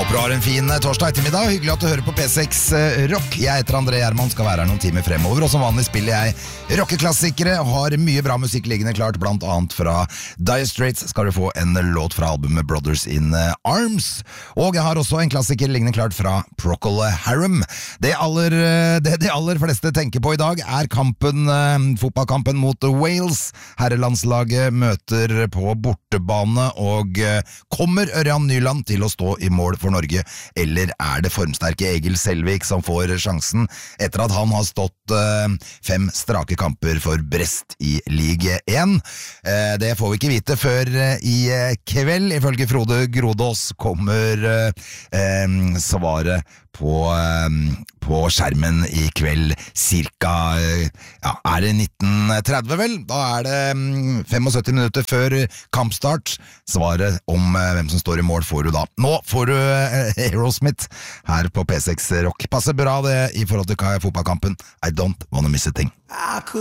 Håper du har en fin torsdag ettermiddag. Hyggelig at du hører på P6 Rock. Jeg heter André Gjerman, skal være her noen timer fremover. Og som vanlig spiller jeg rockeklassikere og har mye bra musikk liggende klart. Blant annet fra Dire Straits skal du få en låt fra albumet Brothers in Arms. Og jeg har også en klassiker liggende klart fra Procol Harum. Det de aller fleste tenker på i dag er fotballkampen mot Wales. Herrelandslaget møter på bortebane, og kommer Ørjan Nyland til å stå i mål for Norge, eller er det formsterke Egil Selvik som får sjansen etter at han har stått 5 strake kamper for Brest i Ligue 1? Det får vi ikke vite før i kveld. Ifølge Frode Grodås kommer svaret på skjermen i kveld cirka, er det 19.30 vel? Da er det 75 minutter før kampstart. Svaret om hvem som står i mål får du da. Nå får du Aerosmith her på P6 Rock. Passer bra det i forhold til fotballkampen. I don't wanna miss a thing.